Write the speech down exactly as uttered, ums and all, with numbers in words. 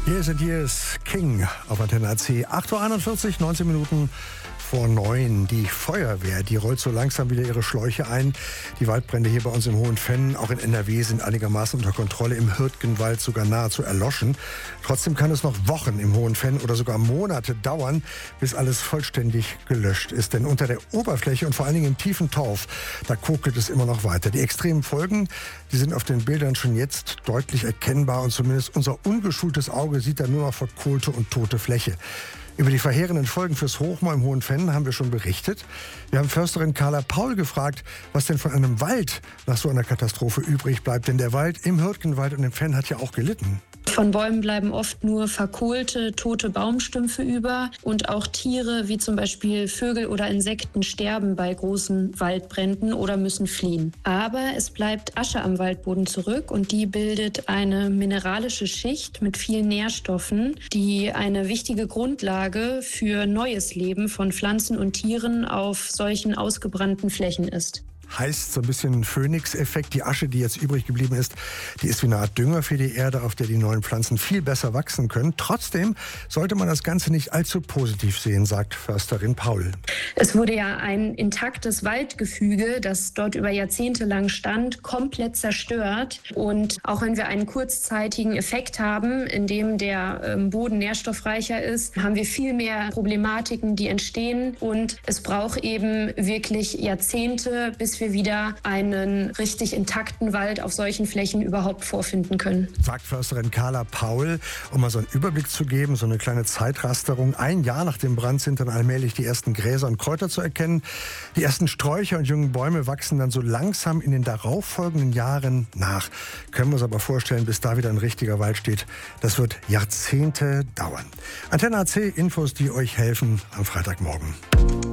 Years and Years, King auf Antenne A C. acht Uhr einundvierzig, neunzehn Minuten vor neun. Die Feuerwehr, die rollt so langsam wieder ihre Schläuche ein. Die Waldbrände hier bei uns im Hohen Venn, auch in N R W, sind einigermaßen unter Kontrolle. Im Hürtgenwald sogar nahezu erloschen. Trotzdem kann es noch Wochen im Hohen Venn oder sogar Monate dauern, bis alles vollständig gelöscht ist. Denn unter der Oberfläche und vor allen Dingen im tiefen Torf, da kokelt es immer noch weiter. Die extremen Folgen, die sind auf den Bildern schon jetzt deutlich erkennbar und zumindest unser ungeschultes Auge sieht da nur noch verkohlte und tote Fläche. Über die verheerenden Folgen fürs Hochmoor im Hohen Venn haben wir schon berichtet. Wir haben Försterin Carla Paul gefragt, was denn von einem Wald nach so einer Katastrophe übrig bleibt. Denn der Wald im Hürtgenwald und im Venn hat ja auch gelitten. Von Bäumen bleiben oft nur verkohlte, tote Baumstümpfe über und auch Tiere wie zum Beispiel Vögel oder Insekten sterben bei großen Waldbränden oder müssen fliehen. Aber es bleibt Asche am Waldboden zurück und die bildet eine mineralische Schicht mit vielen Nährstoffen, die eine wichtige Grundlage für neues Leben von Pflanzen und Tieren auf solchen ausgebrannten Flächen ist. Heißt so ein bisschen Phönix-Effekt. Die Asche, die jetzt übrig geblieben ist, die ist wie eine Art Dünger für die Erde, auf der die neuen Pflanzen viel besser wachsen können. Trotzdem sollte man das Ganze nicht allzu positiv sehen, sagt Försterin Paul. Es wurde ja ein intaktes Waldgefüge, das dort über Jahrzehnte lang stand, komplett zerstört. Und auch wenn wir einen kurzzeitigen Effekt haben, in dem der Boden nährstoffreicher ist, haben wir viel mehr Problematiken, die entstehen. Und es braucht eben wirklich Jahrzehnte, bis wir wieder einen richtig intakten Wald auf solchen Flächen überhaupt vorfinden können. Sagt Försterin Carla Paul, um mal so einen Überblick zu geben, so eine kleine Zeitrasterung. Ein Jahr nach dem Brand sind dann allmählich die ersten Gräser und Kräuter zu erkennen. Die ersten Sträucher und jungen Bäume wachsen dann so langsam in den darauffolgenden Jahren nach. Können wir uns aber vorstellen, bis da wieder ein richtiger Wald steht, das wird Jahrzehnte dauern. Antenne A C, Infos, die euch helfen am Freitagmorgen.